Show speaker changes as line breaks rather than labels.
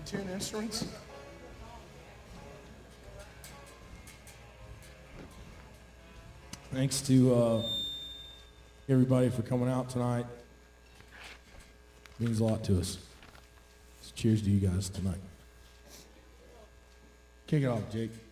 10 instruments.
Thanks to everybody for coming out tonight. Means a lot to us. So cheers to you guys tonight. Kick it off, Jake.